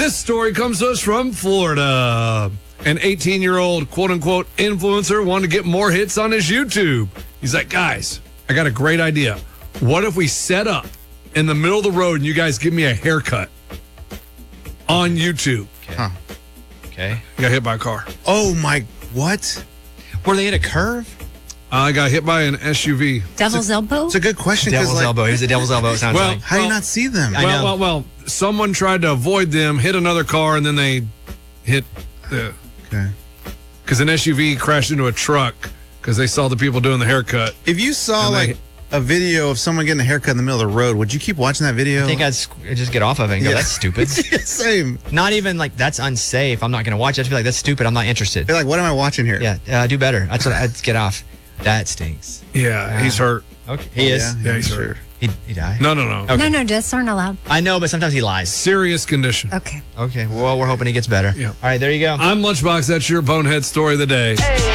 This story comes to us from Florida. An 18-year-old quote-unquote influencer wanted to get more hits on his YouTube. He's like, guys, I got a great idea. What if we set up in the middle of the road and you guys give me a haircut on YouTube? Okay. I got hit by a car. Oh, my, what? Were they at a curve? I got hit by an SUV. Devil's elbow? It's a good question. Devil's elbow. He was a devil's elbow, it sounds like. How do you not see them? I know. Well, someone tried to avoid them, hit another car, and then they hit the... Okay. Because an SUV crashed into a truck because they saw the people doing the haircut. If you saw, like, a video of someone getting a haircut in the middle of the road, would you keep watching that video? I think I'd just get off of it and go, that's stupid. Same. Not even like, that's unsafe. I'm not going to watch it. I'd just be like, that's stupid. I'm not interested. They're like, what am I watching here? Yeah, do better. That's what I'd get off. That stinks. Yeah, he's hurt. Okay. He is? Yeah, he's hurt. He died? No. Okay. No, deaths aren't allowed. I know, but sometimes he lies. Serious condition. Okay. Okay, well, we're hoping he gets better. Yeah. All right, there you go. I'm Lunchbox. That's your bonehead story of the day.